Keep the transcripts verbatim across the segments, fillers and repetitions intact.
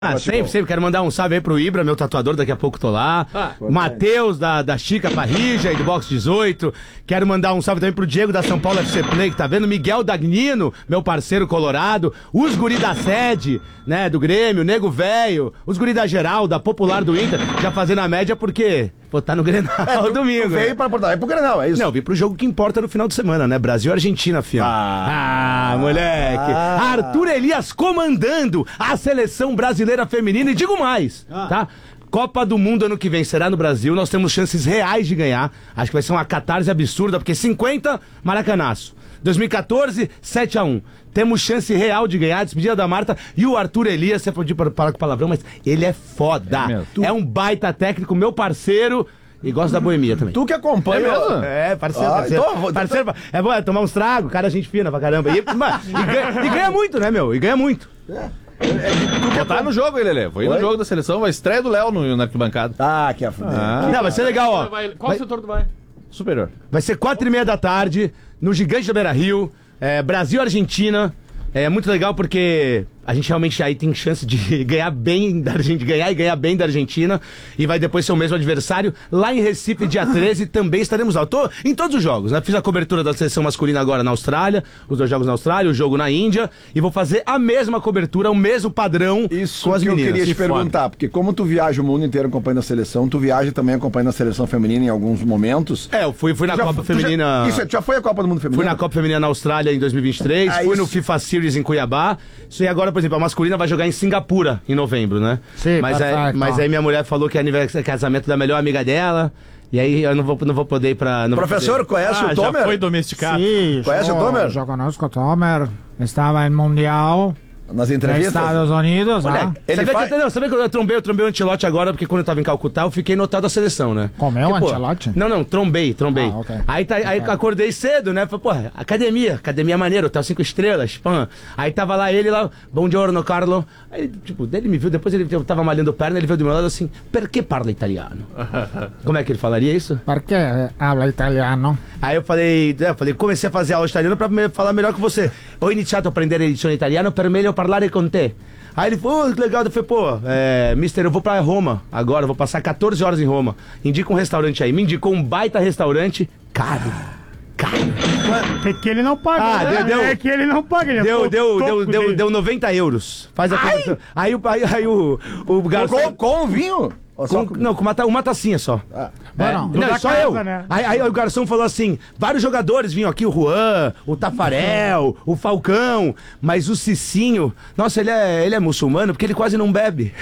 Ah, sempre, sempre. Quero mandar um salve aí pro Ibra, meu tatuador, daqui a pouco tô lá. Ah, Matheus, da, da Chica Parrija e do Box dezoito. Quero mandar um salve também pro Diego da São Paulo F C Play, que tá vendo. Miguel Dagnino, meu parceiro colorado. Os guri da sede, né, do Grêmio, Nego Velho. Os guri da Geral, da Popular do Inter. Já fazendo a média porque... Pô, tá no Grenal é, tu, domingo. Tu veio né? pra Porto Alegre pro Grenal, é isso? Não, eu vim pro jogo que importa no final de semana, né? Brasil e Argentina, filho. Ah, ah, moleque. Ah. Arthur Elias comandando a seleção brasileira feminina. E digo mais, ah. tá? Copa do Mundo ano que vem será no Brasil. Nós temos chances reais de ganhar. Acho que vai ser uma catarse absurda, porque cinquenta, Maracanaço. dois mil e quatorze, sete a um. Temos chance real de ganhar, despedida da Marta. E o Arthur Elias, você pode falar com palavrão, mas ele é foda. É, é um baita técnico, meu parceiro. E gosta da boemia também. Tu que acompanha. É, mesmo? É parceiro, ah, parceiro. Então, parceiro tô... É bom é tomar uns tragos, cara, gente fina pra caramba. E, mas, e, ganha, e ganha muito, né, meu? E ganha muito. É. É, é, tu tá no jogo, Lelê. Foi no jogo da seleção, vai estreia do Léo no, na arquibancada. Ah, que afundei. Ah. Não, vai ser legal, ó. Vai, qual vai... setor tu vai? Superior. Vai ser quatro e meia da tarde, no Gigante da Beira-Rio, é, Brasil-Argentina. É muito legal porque a gente realmente aí tem chance de ganhar bem da Argentina, ganhar e ganhar bem da Argentina. E vai depois ser o mesmo adversário. Lá em Recife, dia treze, também estaremos lá. Eu tô em todos os jogos, né? Fiz a cobertura da seleção masculina agora na Austrália, os dois jogos na Austrália, o jogo na Índia. E vou fazer a mesma cobertura, o mesmo padrão Isso com as que meninas. eu queria te perguntar, porque como tu viaja o mundo inteiro acompanhando a seleção, tu viaja também acompanhando a seleção feminina em alguns momentos. É, eu fui, fui na já, Copa Feminina... Já, isso, já foi a Copa do Mundo Feminino? Fui na Copa Feminina na Austrália em dois mil e vinte e três, ah, fui isso. no FIFA Series em Cuiabá. Isso aí agora, por exemplo, a masculina vai jogar em Singapura em novembro, né? Sim, mas, é, mas aí minha mulher falou que é aniversário, casamento da melhor amiga dela. E aí eu não vou, não vou poder ir pra... Não Professor, conhece ah, o Tomer? Já foi domesticado. Sim, conhece o Tomer? Já conosco o Tomer. Estava em Mundial... Nas entrevistas? Nos Estados Unidos, Olha, ah. ele sabia, faz... que, não, sabia que eu trombei, eu trombei o Ancelotti agora, porque quando eu tava em Calcutá, eu fiquei notado da seleção, né? Comeu o Ancelotti? Não, não, trombei, trombei. Ah, okay. Aí, tá, aí okay. acordei cedo, né? Falei, porra, academia, academia maneiro, hotel cinco estrelas, pã. Aí tava lá ele lá, bom giorno, Carlo. Aí, tipo, ele me viu, depois ele eu tava malhando perna, ele veio do meu lado assim, perché parla italiano? Como é que ele falaria isso? Porque habla italiano. Aí eu falei, eu falei, comecei a fazer aula de italiano pra me falar melhor que você. Ho iniziato a aprendere edizione italiano per meglio parlare con te. Aí ele falou, oh, que legal. Eu falei, pô, é, mister, eu vou pra Roma agora, vou passar quatorze horas em Roma. Indica um restaurante aí. Me indicou um baita restaurante caro. Caro. É que ele não paga. Ah, né? deu, deu, é que ele não paga. Ele deu, é deu, deu, deu, deu noventa euros. Faz a conta. Aí, aí, aí o, o garçom... Com, com vinho? Com, não, com uma, uma tacinha só. Ah. É, não, não só casa, eu. Né? Aí, aí o garçom falou assim: vários jogadores vinham aqui, o Juan, o Tafarel, o Falcão, mas o Cicinho, nossa, ele é, ele é muçulmano porque ele quase não bebe.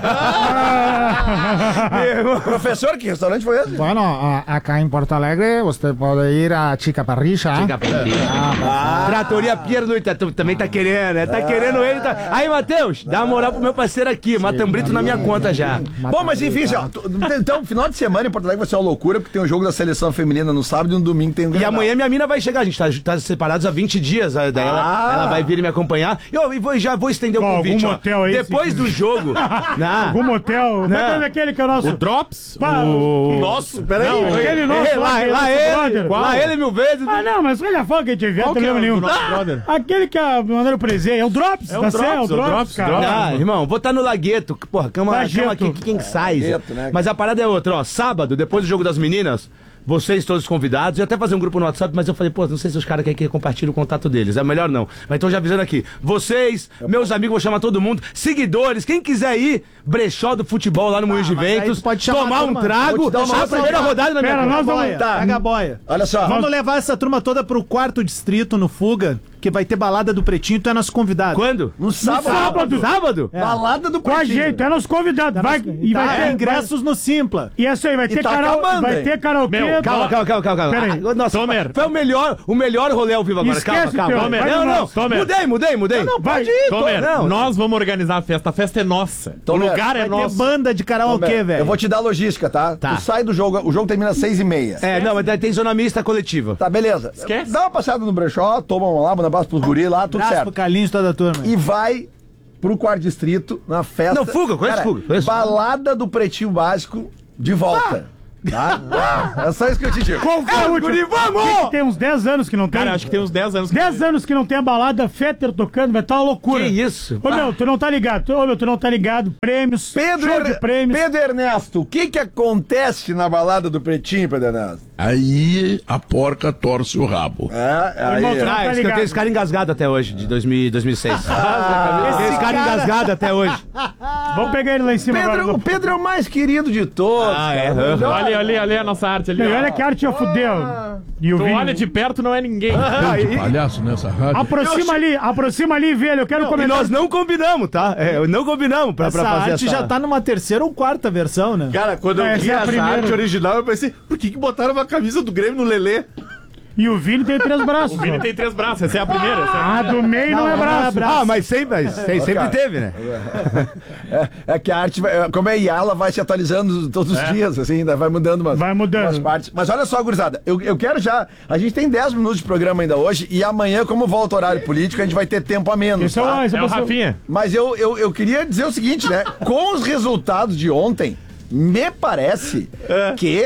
Professor, que restaurante foi esse? Bueno, acá em Porto Alegre você pode ir a Chica Parrija. Chica Parrija. Ah, ah, Tratoria Pierluita, também tá querendo, né? Tá ah, querendo ele. Tá... Aí, Matheus, dá uma moral pro meu parceiro aqui, Matambrito na minha conta já. Bom, mas enfim, já, então, final de semana em Porto Alegre vai ser uma loucura, porque tem um jogo da seleção feminina no sábado e no domingo tem um Grenal. E amanhã minha mina vai chegar, a gente tá, tá separados há vinte dias, daí ah. ela, ela vai vir me acompanhar. E eu, eu vou, já vou estender o Qual, convite, algum ó. Motel aí, depois do jogo... Não. Algum motel? Não. Não. Aquele que é o nosso... O Drops? Pá, o... Nosso? Peraí. Não, aquele nosso... Ei, lá, lá, lá ele, lá ele mil vezes. Ah, não, mas olha a foto que a gente vê, não problema nenhum. Ah, aquele que é mandaram presente, é o Drops, é o Drops, é o Drops, cara. Ah, irmão, vou estar no Lagueto, porra, cama, cama aqui, quem sai. Né? Mas a parada é outra, ó, sábado, depois do jogo das meninas, vocês todos convidados, e até fazer um grupo no WhatsApp, mas eu falei, pô, não sei se os caras querem que compartilhe o contato deles, é melhor não. Mas então já avisando aqui, vocês, meus amigos, vou chamar todo mundo, seguidores, quem quiser ir, brechó do futebol lá no Moinhos de Ventos, pode tomar um trago, deixar a primeira rodada na minha Pera, nós vamos... Tá. Pega a boia. Olha só. Vamos levar essa turma toda pro quarto distrito no Fuga, que vai ter balada do Pretinho, tu é nosso convidado. Quando? No sábado. No sábado? Sábado? É. Balada do Pretinho. Com a gente, é nosso convidado. Vai, e tá, vai ter é, ingressos vai... no Simpla. E essa aí, vai ter, tá carol... vai ter karaokê. Meu, calma, calma, calma, calma. calma. Ah, nossa, Tomer. Foi o melhor, o melhor rolê ao vivo agora. Esquece, calma, calma. Tomer. Não, não, Tomer. Mudei, mudei, mudei. Não, não vai. pode ir, Tomer. Não. Nós vamos organizar a festa. A festa é nossa. Tomer. O lugar é vai nosso. Ter banda de karaokê, velho. Eu vou te dar a logística, tá? Tá. Tu sai do jogo, o jogo termina às seis e meia. É, não, mas tem zona mista coletiva. Tá, beleza. Esquece. Dá uma passada no brechó, toma um lá, manda abraço pros guri lá, tudo Abraço certo. pro Carlinhos e toda a turma. E vai pro quarto distrito, na festa. Não, Fuga, conhece Cara, Fuga. Conheço. Balada do Pretinho Básico de volta. Ah. Tá? É só isso que eu te digo. Qual foi a última? guri, vamos! Tem uns dez anos que não tem. Cara, acho que tem uns dez anos que dez anos que não tem a balada Fetter tocando, vai estar uma loucura. Que isso? Ô, meu, tu não tá ligado. Ô, meu, tu não tá ligado. Prêmios, Pedro, show de prêmios. Pedro Ernesto, o que que acontece na balada do Pretinho, Pedro Ernesto? Aí a porca torce o rabo. É, aí. Irmão, tu não Ah, tá esse, eu ligado. tenho esse cara engasgado até hoje, de dois mil, dois mil e seis. Ah, Tem esse cara engasgado até hoje. Vamos pegar ele lá em cima Pedro, agora. o Pedro é o mais querido de todos. Ah, é. cara. Melhor- Olha, olha, olha a nossa arte ali. Meu, ó. olha que arte ia fuder. E o Tu Vini. olha de perto, não é ninguém. Tanto palhaço nessa rádio. Aproxima ali, aproxima ali, velho. Eu quero E comentar. nós não combinamos, tá? É, não combinamos pra, pra Essa fazer arte essa... já tá numa terceira ou quarta versão, né? Cara, quando eu Essa vi é a essa primeira. arte original, eu pensei, por que que botaram uma camisa do Grêmio no Lelê? E o Vini tem três braços. O Vini tem três braços, essa é a primeira. Essa é a Ah, do meio não, é braço. Ah, mas sempre, mas sempre cara. teve, né? É, é que a arte, vai- como é I A, ela vai se atualizando todos os dias, assim, ainda vai mudando umas, Vai mudando. umas partes. Mas olha só, gurizada, eu, eu quero já. A gente tem dez minutos de programa ainda hoje, e amanhã, como volta o horário político, a gente vai ter tempo a menos. Isso é tá? uma- isso É o uma- Rafinha. Mas eu, eu, eu queria dizer o seguinte, né? Com os resultados de ontem, me parece que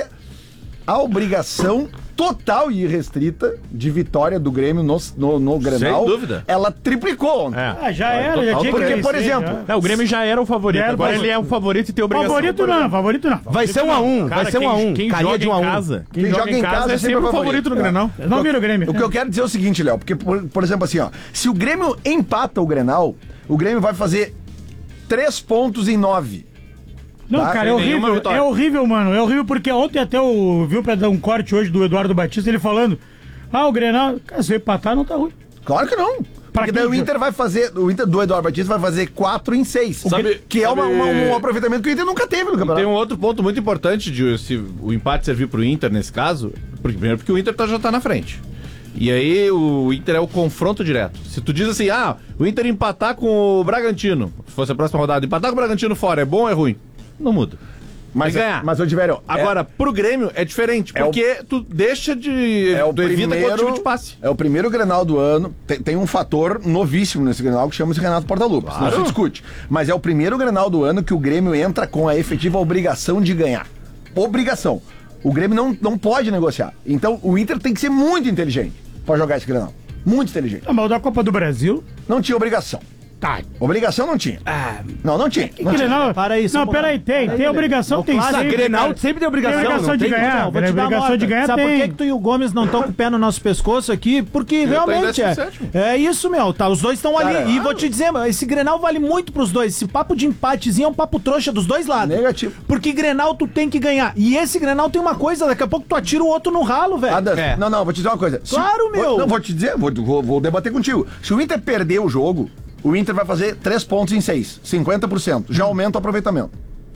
a obrigação total e irrestrita de vitória do Grêmio no, no, no Grenal, dúvida. ela triplicou ontem. É. Ah, já era, já tinha que Porque, por vencer, exemplo, já. Não, o Grêmio já era o favorito. Já era o Agora favorito. ele é o favorito e tem obrigação. Favorito não, favorito não. Vai ser um a um, Cara, vai ser um quem, a um. quem Carinha joga de um a em um. casa, quem, joga em casa é sempre o favorito no É. Grenal. Eu não viro o Grêmio. O que eu quero dizer é o seguinte, Léo, porque, por, por exemplo, assim, ó, se o Grêmio empata o Grenal, o Grêmio vai fazer três pontos em nove. Não, Tá? cara, é Sem nenhuma horrível. vitória. É horrível, mano. É horrível porque ontem até eu vi pra dar um corte hoje do Eduardo Batista, ele falando: ah, o Grenal, cara, se eu empatar não tá ruim. Claro que não. Porque daí quem, o Inter vai fazer, o Inter do Eduardo Batista vai fazer quatro em seis. Sabe- que é uma, sabe- uma- um aproveitamento que o Inter nunca teve no Tem campeonato. um outro ponto muito importante de se o empate servir pro Inter nesse caso. Porque, primeiro porque o Inter tá- já tá na frente. E aí o Inter é o confronto direto. Se tu diz assim, ah, o Inter empatar com o Bragantino, se fosse a próxima rodada, empatar com o Bragantino fora, é bom ou é ruim? Não muda. Mas, Tem que ganhar. mas ô, Tiverio, Agora, pro Grêmio é diferente, É o- porque tu deixa de... é, é o tu evita primeiro, qualquer tipo de passe. é o primeiro Grenal do ano. Tem, tem um fator novíssimo nesse Grenal que chama-se Renato Portaluppi. Isso não se discute. Mas é o primeiro Grenal do ano que o Grêmio entra com a efetiva obrigação de ganhar. Obrigação. O Grêmio não, não pode negociar. Então o Inter tem que ser muito inteligente pra jogar esse Grenal. Muito inteligente. Ah, mas o da Copa do Brasil. Não tinha obrigação. Tá. Obrigação não tinha. não, não tinha. Não tinha. Grenal. Para aí, só Não, um peraí, tem. Tem obrigação, tem Ah, sempre. Grenal cara. sempre tem obrigação. Tem obrigação não de tem- ganhar. Não, vou te dar obrigação nota. de ganhar Sabe por tem. que, que tu e o Gomes não estão com o pé no nosso pescoço aqui? Porque realmente em é, décimo sétimo. é isso, meu. Tá, os dois estão ali. Cara, E vou te dizer, meu, esse Grenal vale muito pros dois. Esse papo de empatezinho é um papo trouxa dos dois lados. Negativo. Porque Grenal tu tem que ganhar. E esse Grenal tem uma coisa, daqui a pouco tu atira o outro no ralo, velho. Adams, É. Não, não, vou te dizer uma coisa. Se- Claro, meu. Vou, não, vou te dizer, vou, vou, vou debater contigo. Se o Inter perder o jogo, o Inter vai fazer três pontos em seis, cinquenta por cento. Já aumenta o aproveitamento.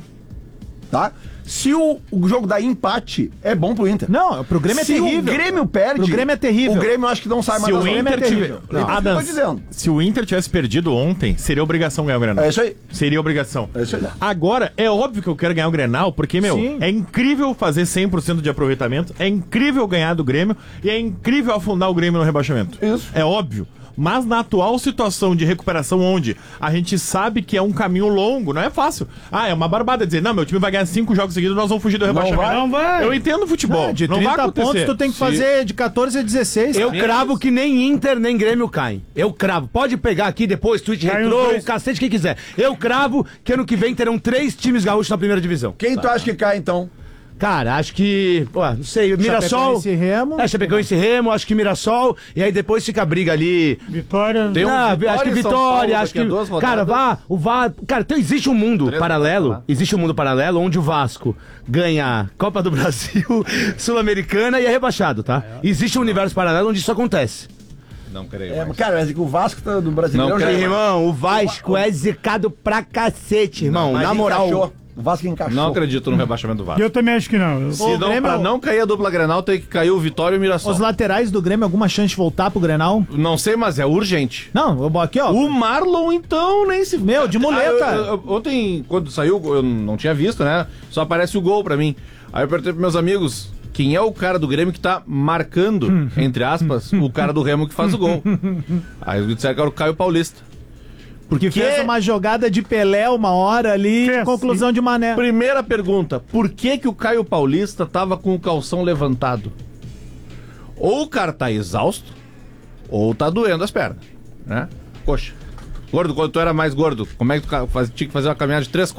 Tá? Se o, o jogo dá empate, é bom pro Inter. Não, pro Grêmio é Se terrível. o Grêmio perde, Pro Grêmio é terrível. o Grêmio eu acho que não sai Se mais o da zona. Inter é terrível. tiver... Não, Não, eu Adams, tô dizendo. se o Inter tivesse perdido ontem, seria obrigação ganhar o Grenal. É isso aí. Seria obrigação. É isso aí. Agora, é óbvio que eu quero ganhar o Grenal, porque, meu, Sim. é incrível fazer cem por cento de aproveitamento, é incrível ganhar do Grêmio e é incrível afundar o Grêmio no rebaixamento. Isso. É óbvio. Mas na atual situação de recuperação, onde a gente sabe que é um caminho longo, não é fácil. Ah, é uma barbada dizer, não, meu time vai ganhar cinco jogos seguidos, nós vamos fugir do rebaixamento. vai. Não vai. Eu entendo futebol. Ah, de não vai trinta acontecer. pontos tu tem que Se- fazer de catorze a dezesseis. Eu cara. cravo que nem Inter nem Grêmio caem. Eu cravo. Pode pegar aqui depois, tweet Cai os retrô, dois. o cacete, quem quiser. Eu cravo que ano que vem terão três times gaúchos na primeira divisão. Quem tu acha que cai, então? Cara, acho que. Pô, não sei, Mirassol. Chapecoense e Remo. É, Chapecoense e Remo, acho que Mirassol. E aí depois fica a briga ali. Vitória. Tem um Ah, Vitória acho que e São Vitória, Paulo acho daqui a que. duas Cara, rodadas. vá, o Vá. Cara, então existe um mundo Três paralelo. rodadas lá. Existe um mundo paralelo onde o Vasco ganha Copa do Brasil, Sul-Americana e é rebaixado, tá? Existe um universo paralelo onde isso acontece. Não creio. É, mais. cara, mas é que o Vasco tá do Brasileirão Não, já... cara, Irmão, o Vasco é zicado pra cacete, irmão. Mas Na moral. encaixou. O Vasco encaixou. Não acredito no rebaixamento do Vasco. Eu também acho que não. Eu- Se O não, Grêmio- pra não cair a dupla Grenal, tem que cair o Vitória e o Mirassol. Os laterais do Grêmio, alguma chance de voltar pro Grenal? Não sei, mas é urgente. Não, eu aqui, ó. O Marlon, então, nem se... Meu, de muleta. Ah, eu- eu- ontem, quando saiu, eu não tinha visto, né? Só aparece o gol pra mim. Aí eu perguntei pros meus amigos, quem é o cara do Grêmio que tá marcando, entre aspas, o cara do Remo que faz o gol? Aí eles disseram que era o Caio Paulista. Porque que... fez uma jogada de Pelé uma hora ali, Fez, conclusão de Mané. Primeira pergunta, por que que o Caio Paulista tava com o calção levantado? Ou o cara tá exausto, ou tá doendo as pernas, né? Coxa. Gordo, quando tu era mais gordo, como é que tu faz- tinha que fazer uma caminhada de três,